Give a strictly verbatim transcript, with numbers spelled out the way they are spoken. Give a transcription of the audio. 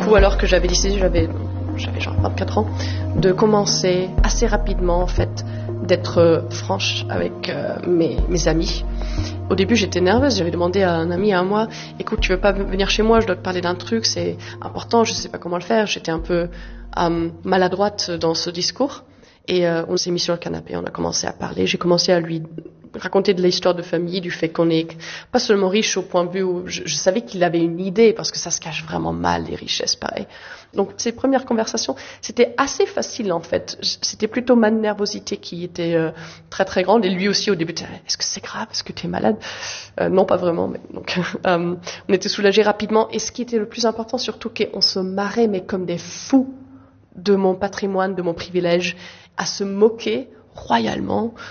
coup, alors que j'avais décidé, j'avais, j'avais genre vingt-quatre ans, de commencer assez rapidement, en fait, d'être franche avec euh, mes, mes amis. Au début, j'étais nerveuse. J'avais demandé à un ami à moi, écoute, tu veux pas venir chez moi, je dois te parler d'un truc, c'est important, je sais pas comment le faire. J'étais un peu euh, maladroite dans ce discours. Et euh, on s'est mis sur le canapé, on a commencé à parler. J'ai commencé à lui raconter de l'histoire de famille, du fait qu'on est pas seulement riche au point de vue où je, je savais qu'il avait une idée, parce que ça se cache vraiment mal, les richesses, pareil. Donc, ces premières conversations, c'était assez facile, en fait. C'était plutôt ma nervosité qui était euh, très, très grande. Et lui aussi, au début, est-ce que c'est grave? Est-ce que tu es malade? euh, Non, pas vraiment. Mais donc, euh, on était soulagés rapidement. Et ce qui était le plus important, surtout, qu'on se marrait, mais comme des fous, de mon patrimoine, de mon privilège, à se moquer royalement